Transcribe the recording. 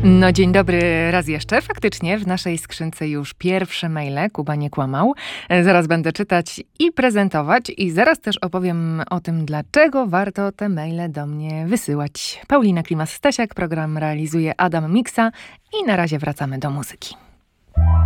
No dzień dobry raz jeszcze. Faktycznie w naszej skrzynce już pierwsze maile. Kuba nie kłamał. Zaraz będę czytać i prezentować i zaraz też opowiem o tym, dlaczego warto te maile do mnie wysyłać. Paulina Klimas-Stasiak, program realizuje Adam Miksa i na razie wracamy do muzyki.